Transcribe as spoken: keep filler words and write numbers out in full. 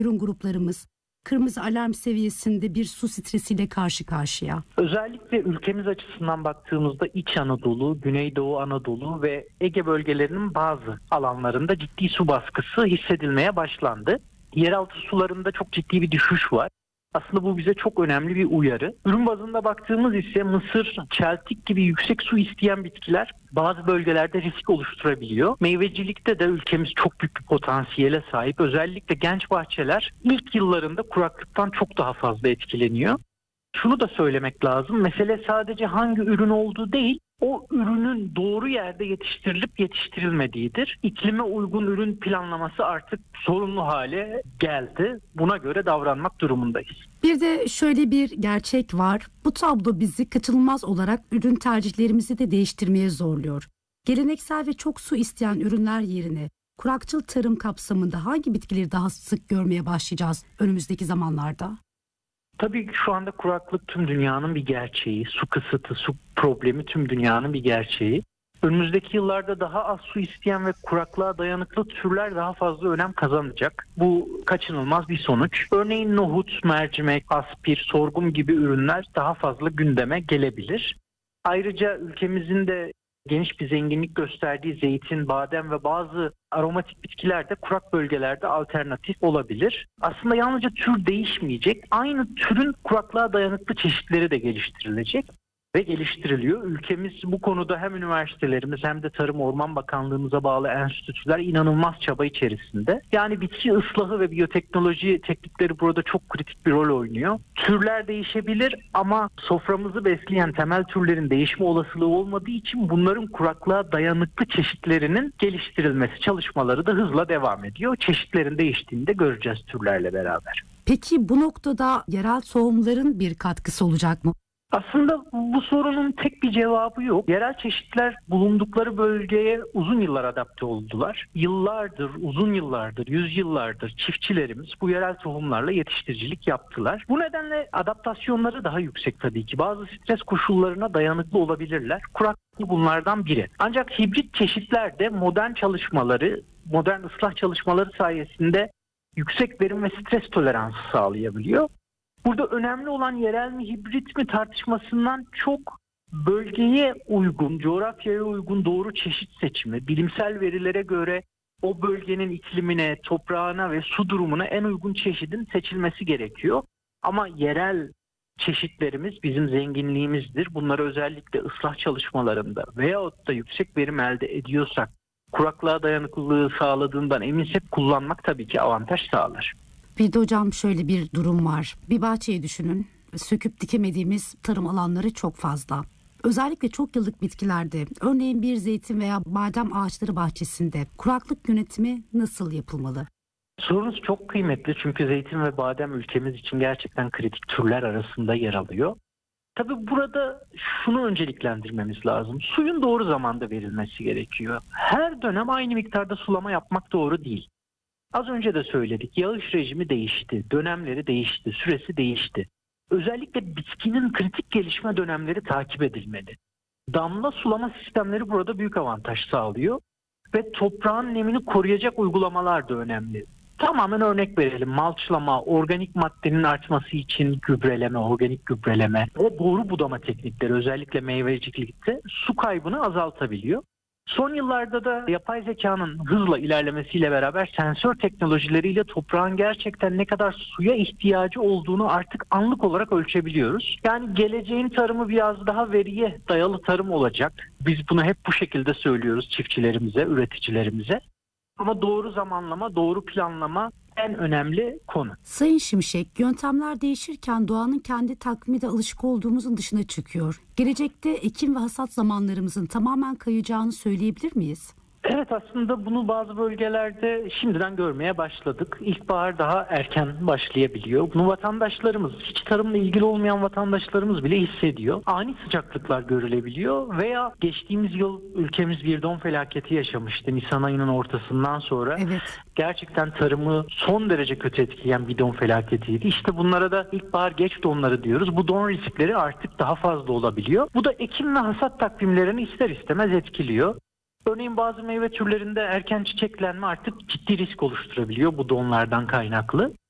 ürün gruplarımız kırmızı alarm seviyesinde bir su stresiyle karşı karşıya. Özellikle ülkemiz açısından baktığımızda İç Anadolu, Güneydoğu Anadolu ve Ege bölgelerinin bazı alanlarında ciddi su baskısı hissedilmeye başlandı. Yeraltı sularında çok ciddi bir düşüş var. Aslında bu bize çok önemli bir uyarı. Ürün bazında baktığımız ise mısır, çeltik gibi yüksek su isteyen bitkiler bazı bölgelerde risk oluşturabiliyor. Meyvecilikte de ülkemiz çok büyük bir potansiyele sahip. Özellikle genç bahçeler ilk yıllarında kuraklıktan çok daha fazla etkileniyor. Şunu da söylemek lazım. Mesele sadece hangi ürün olduğu değil, o ürünün doğru yerde yetiştirilip yetiştirilmediğidir. İklime uygun ürün planlaması artık sorunlu hale geldi. Buna göre davranmak durumundayız. Bir de şöyle bir gerçek var. Bu tablo bizi kaçınılmaz olarak ürün tercihlerimizi de değiştirmeye zorluyor. Geleneksel ve çok su isteyen ürünler yerine kurakçıl tarım kapsamında hangi bitkileri daha sık görmeye başlayacağız önümüzdeki zamanlarda? Tabii ki şu anda kuraklık tüm dünyanın bir gerçeği. Su kısıtı, su problemi tüm dünyanın bir gerçeği. Önümüzdeki yıllarda daha az su isteyen ve kuraklığa dayanıklı türler daha fazla önem kazanacak. Bu kaçınılmaz bir sonuç. Örneğin nohut, mercimek, aspir, sorghum gibi ürünler daha fazla gündeme gelebilir. Ayrıca ülkemizin de geniş bir zenginlik gösterdiği zeytin, badem ve bazı aromatik bitkiler de kurak bölgelerde alternatif olabilir. Aslında yalnızca tür değişmeyecek, aynı türün kuraklığa dayanıklı çeşitleri de geliştirilecek ve geliştiriliyor. Ülkemiz bu konuda hem üniversitelerimiz hem de Tarım Orman Bakanlığımıza bağlı enstitüler inanılmaz çaba içerisinde. Yani bitki ıslahı ve biyoteknoloji teknikleri burada çok kritik bir rol oynuyor. Türler değişebilir ama soframızı besleyen temel türlerin değişme olasılığı olmadığı için bunların kuraklığa dayanıklı çeşitlerinin geliştirilmesi çalışmaları da hızla devam ediyor. Çeşitlerin değiştiğini de göreceğiz türlerle beraber. Peki bu noktada yerel tohumların bir katkısı olacak mı? Aslında bu sorunun tek bir cevabı yok. Yerel çeşitler bulundukları bölgeye uzun yıllar adapte oldular. Yıllardır, uzun yıllardır, yüzyıllardır çiftçilerimiz bu yerel tohumlarla yetiştiricilik yaptılar. Bu nedenle adaptasyonları daha yüksek tabii ki. Bazı stres koşullarına dayanıklı olabilirler. Kuraklık bunlardan biri. Ancak hibrit çeşitler de modern çalışmaları, modern ıslah çalışmaları sayesinde yüksek verim ve stres toleransı sağlayabiliyor. Burada önemli olan yerel mi hibrit mi tartışmasından çok bölgeye uygun, coğrafyaya uygun doğru çeşit seçimi, bilimsel verilere göre o bölgenin iklimine, toprağına ve su durumuna en uygun çeşidin seçilmesi gerekiyor. Ama yerel çeşitlerimiz bizim zenginliğimizdir. Bunları özellikle ıslah çalışmalarında veyahut da yüksek verim elde ediyorsak, kuraklığa dayanıklılığı sağladığından eminsek kullanmak tabii ki avantaj sağlar. Bir de hocam şöyle bir durum var. Bir bahçeyi düşünün. Söküp dikemediğimiz tarım alanları çok fazla. Özellikle çok yıllık bitkilerde, örneğin bir zeytin veya badem ağaçları bahçesinde kuraklık yönetimi nasıl yapılmalı? Sorunuz çok kıymetli çünkü zeytin ve badem ülkemiz için gerçekten kritik türler arasında yer alıyor. Tabii burada şunu önceliklendirmemiz lazım. Suyun doğru zamanda verilmesi gerekiyor. Her dönem aynı miktarda sulama yapmak doğru değil. Az önce de söyledik, yağış rejimi değişti, dönemleri değişti, süresi değişti. Özellikle bitkinin kritik gelişme dönemleri takip edilmeli. Damla sulama sistemleri burada büyük avantaj sağlıyor ve toprağın nemini koruyacak uygulamalar da önemli. Tamamen örnek verelim, malçlama, organik maddenin artması için gübreleme, organik gübreleme ve doğru budama teknikleri özellikle meyvecilikte su kaybını azaltabiliyor. Son yıllarda da yapay zekanın hızla ilerlemesiyle beraber sensör teknolojileriyle toprağın gerçekten ne kadar suya ihtiyacı olduğunu artık anlık olarak ölçebiliyoruz. Yani geleceğin tarımı biraz daha veriye dayalı tarım olacak. Biz bunu hep bu şekilde söylüyoruz çiftçilerimize, üreticilerimize. Ama doğru zamanlama, doğru planlama en önemli konu. Sayın Şimşek, yöntemler değişirken doğanın kendi takvimi de alışık olduğumuzun dışına çıkıyor. Gelecekte ekim ve hasat zamanlarımızın tamamen kayacağını söyleyebilir miyiz? Evet, aslında bunu bazı bölgelerde şimdiden görmeye başladık. İlkbahar daha erken başlayabiliyor. Bunu vatandaşlarımız, hiç tarımla ilgili olmayan vatandaşlarımız bile hissediyor. Ani sıcaklıklar görülebiliyor veya geçtiğimiz yıl ülkemiz bir don felaketi yaşamıştı Nisan ayının ortasından sonra. Evet. Gerçekten tarımı son derece kötü etkileyen bir don felaketiydi. İşte bunlara da ilkbahar geç donları diyoruz. Bu don riskleri artık daha fazla olabiliyor. Bu da ekim ve hasat takvimlerini ister istemez etkiliyor. Örneğin bazı meyve türlerinde erken çiçeklenme artık ciddi risk oluşturabiliyor bu donlardan kaynaklı.